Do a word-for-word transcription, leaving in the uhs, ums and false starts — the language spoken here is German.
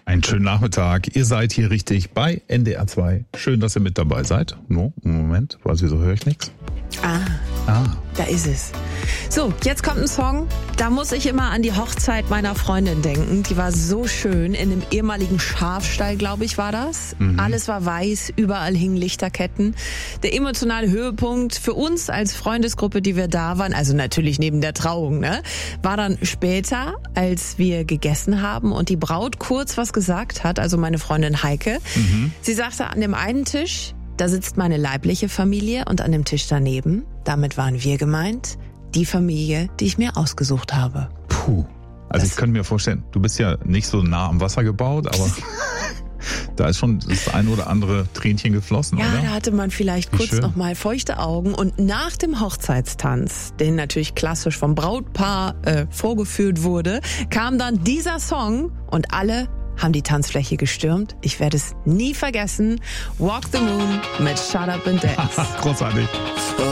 Einen schönen Nachmittag. Ihr seid hier richtig bei N D R zwei. Schön, dass ihr mit dabei seid. No, Moment, weil wieso höre ich nichts? Ah, Ah, da ist es. So, jetzt kommt ein Song, da muss ich immer an die Hochzeit meiner Freundin denken. Die war so schön, in einem ehemaligen Schafstall, glaube ich, war das. Mhm. Alles war weiß, überall hingen Lichterketten. Der emotionale Höhepunkt für uns als Freundesgruppe, die wir da waren, also natürlich neben der Trauung, ne, war dann später, als wir gegessen haben und die Braut kurz was gesagt hat, also meine Freundin Heike. Mhm. Sie sagte, an dem einen Tisch, da sitzt meine leibliche Familie und an dem Tisch daneben, damit waren wir gemeint, die Familie, die ich mir ausgesucht habe. Puh. Also das ich könnte mir vorstellen, du bist ja nicht so nah am Wasser gebaut, aber da ist schon das ein oder andere Tränchen geflossen, ja, oder? Ja, da hatte man vielleicht Wie kurz schön. noch mal feuchte Augen. Und nach dem Hochzeitstanz, den natürlich klassisch vom Brautpaar äh, vorgeführt wurde, kam dann dieser Song und alle haben die Tanzfläche gestürmt. Ich werde es nie vergessen. Walk the Moon mit Shut Up and Dance. Großartig.